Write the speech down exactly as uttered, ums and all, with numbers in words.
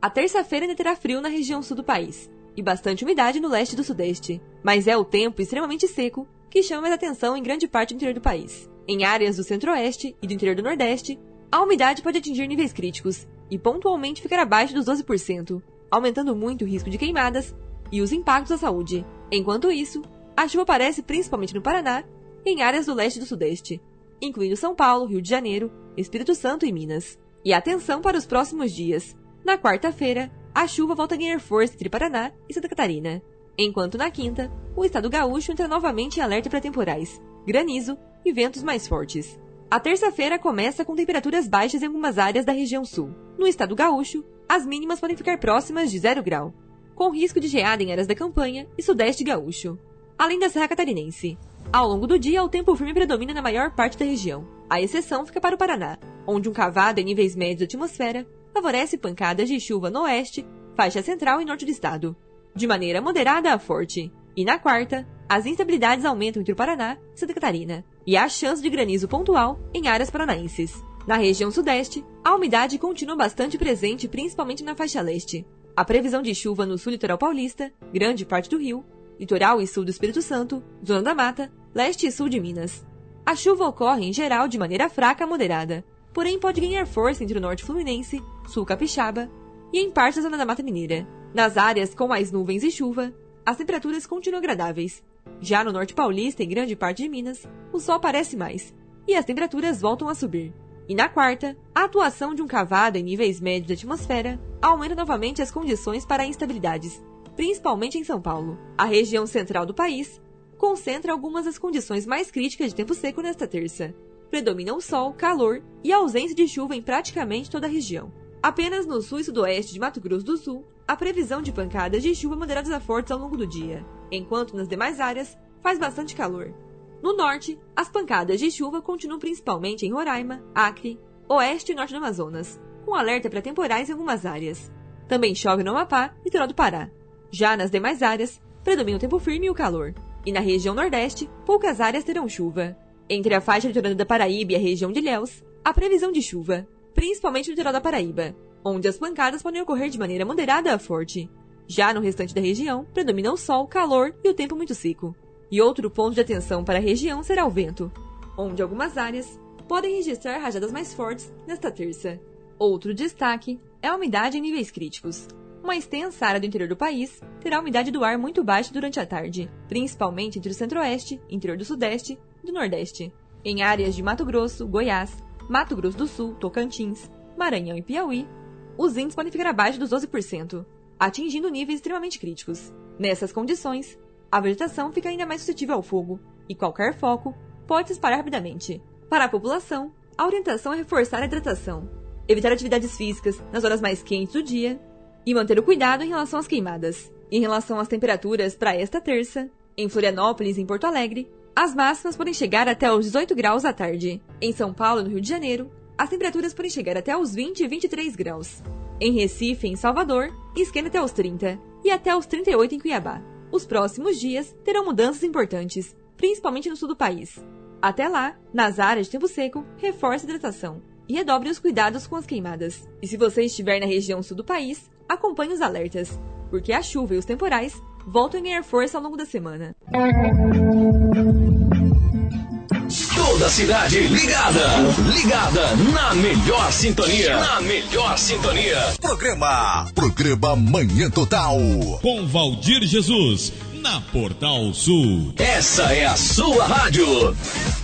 A terça-feira ainda terá frio na região sul do país e bastante umidade no leste e do sudeste, mas é o tempo extremamente seco que chama mais atenção em grande parte do interior do país. Em áreas do centro-oeste e do interior do nordeste, a umidade pode atingir níveis críticos e pontualmente ficar abaixo dos doze por cento, aumentando muito o risco de queimadas e os impactos à saúde. Enquanto isso, a chuva aparece principalmente no Paraná e em áreas do leste e do sudeste, incluindo São Paulo, Rio de Janeiro, Espírito Santo e Minas. E atenção para os próximos dias. Na quarta-feira, a chuva volta a ganhar força entre Paraná e Santa Catarina, enquanto na quinta, o estado gaúcho entra novamente em alerta para temporais, granizo e ventos mais fortes. A terça-feira começa com temperaturas baixas em algumas áreas da região sul. No estado gaúcho, as mínimas podem ficar próximas de zero grau, com risco de geada em áreas da campanha e sudeste gaúcho, além da Serra Catarinense. Ao longo do dia, o tempo firme predomina na maior parte da região. A exceção fica para o Paraná, onde um cavado em níveis médios da atmosfera favorece pancadas de chuva no oeste, faixa central e norte do estado, de maneira moderada a forte. E na quarta, as instabilidades aumentam entre o Paraná e Santa Catarina, e há chance de granizo pontual em áreas paranaenses. Na região sudeste, a umidade continua bastante presente, principalmente na faixa leste. A previsão de chuva no sul litoral paulista, grande parte do Rio, litoral e sul do Espírito Santo, zona da mata, leste e sul de Minas. A chuva ocorre, em geral, de maneira fraca a moderada, porém pode ganhar força entre o norte fluminense, sul capixaba e em parte da zona da Mata Mineira. Nas áreas com mais nuvens e chuva, as temperaturas continuam agradáveis. Já no norte paulista e grande parte de Minas, o sol aparece mais, e as temperaturas voltam a subir. E na quarta, a atuação de um cavado em níveis médios da atmosfera aumenta novamente as condições para instabilidades, principalmente em São Paulo. A região central do país concentra algumas das condições mais críticas de tempo seco nesta terça. Predominam sol, calor e ausência de chuva em praticamente toda a região. Apenas no sul e sudoeste de Mato Grosso do Sul, há previsão de pancadas de chuva moderadas a fortes ao longo do dia, enquanto nas demais áreas faz bastante calor. No norte, as pancadas de chuva continuam principalmente em Roraima, Acre, oeste e norte do Amazonas, com alerta para temporais em algumas áreas. Também chove no Amapá e litoral do Pará. Já nas demais áreas, predomina o tempo firme e o calor. E na região nordeste, poucas áreas terão chuva. Entre a faixa litorânea da Paraíba e a região de Ilhéus, há previsão de chuva, principalmente no litoral da Paraíba, onde as pancadas podem ocorrer de maneira moderada a forte. Já no restante da região, predomina o sol, calor e o tempo muito seco. E outro ponto de atenção para a região será o vento, onde algumas áreas podem registrar rajadas mais fortes nesta terça. Outro destaque é a umidade em níveis críticos. Uma extensa área do interior do país terá a umidade do ar muito baixa durante a tarde, principalmente entre o centro-oeste, interior do sudeste e do nordeste. Em áreas de Mato Grosso, Goiás, Mato Grosso do Sul, Tocantins, Maranhão e Piauí, os índices podem ficar abaixo dos doze por cento, atingindo níveis extremamente críticos. Nessas condições, a vegetação fica ainda mais suscetível ao fogo, e qualquer foco pode se espalhar rapidamente. Para a população, a orientação é reforçar a hidratação, evitar atividades físicas nas horas mais quentes do dia e manter o cuidado em relação às queimadas. Em relação às temperaturas para esta terça, em Florianópolis e em Porto Alegre, as máximas podem chegar até os dezoito graus à tarde. Em São Paulo e no Rio de Janeiro, as temperaturas podem chegar até os vinte e vinte e três graus. Em Recife e em Salvador, esquenta até os trinta e até os trinta e oito em Cuiabá. Os próximos dias terão mudanças importantes, principalmente no sul do país. Até lá, nas áreas de tempo seco, reforce a hidratação e redobre os cuidados com as queimadas. E se você estiver na região sul do país, acompanhe os alertas, porque a chuva e os temporais voltam a ganhar força ao longo da semana. Toda a cidade ligada, ligada na melhor sintonia, na melhor sintonia. Programa, programa Manhã Total. Com Valdir Jesus, na Portal Sul. Essa é a sua rádio.